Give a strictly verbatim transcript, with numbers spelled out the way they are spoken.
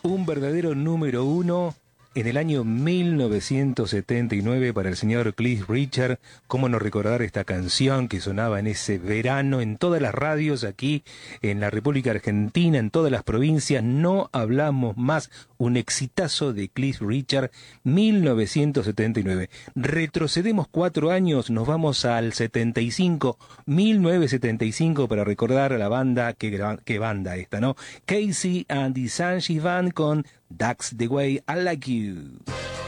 Un verdadero número uno en el año mil novecientos setenta y nueve para el señor Cliff Richard. ¿Cómo no recordar esta canción que sonaba en ese verano en todas las radios aquí en la República Argentina, en todas las provincias? No hablamos más. Un exitazo de Cliff Richard, mil novecientos setenta y nueve. Retrocedemos cuatro años, nos vamos al setenta y cinco, mil novecientos setenta y cinco, para recordar a la banda, qué, qué banda esta, ¿no? Casey and the Sunshine Band con That's the Way I Like You.